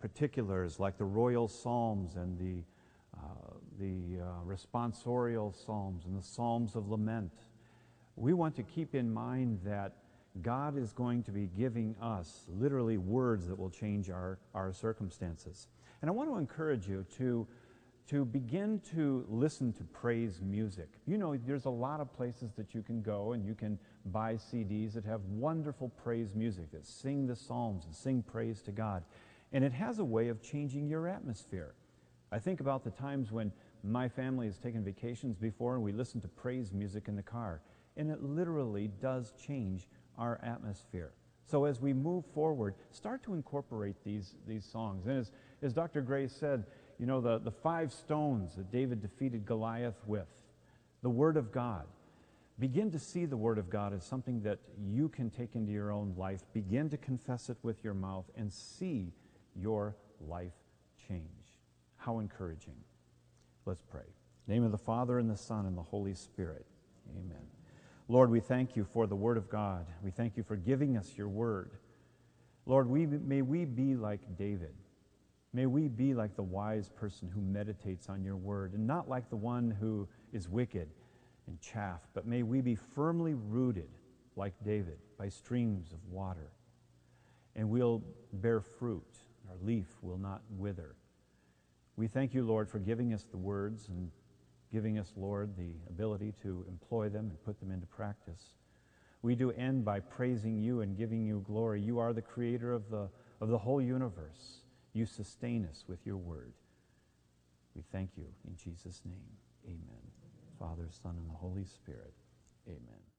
particulars like the royal psalms and the responsorial psalms and the psalms of lament. We want to keep in mind that God is going to be giving us literally words that will change our circumstances. And I want to encourage you to begin to listen to praise music. You know, there's a lot of places that you can go and you can buy CDs that have wonderful praise music that sing the psalms and sing praise to God. And it has a way of changing your atmosphere. I think about the times when my family has taken vacations before and we listen to praise music in the car. And it literally does change our atmosphere. So as we move forward, start to incorporate these songs. And as Dr. Gray said, you know, the 5 stones that David defeated Goliath with, the Word of God. Begin to see the Word of God as something that you can take into your own life. Begin to confess it with your mouth and see your life change. How encouraging. Let's pray. In the name of the Father, and the Son, and the Holy Spirit. Amen. Lord, we thank you for the Word of God. We thank you for giving us your Word. Lord, may we be like David. May we be like the wise person who meditates on your Word, and not like the one who is wicked and chaff, but may we be firmly rooted, like David, by streams of water. And we'll bear fruit. Our leaf will not wither. We thank you, Lord, for giving us the words and giving us, Lord, the ability to employ them and put them into practice. We do end by praising you and giving you glory. You are the creator of the whole universe. You sustain us with your word. We thank you in Jesus' name. Amen. Father, Son, and the Holy Spirit. Amen.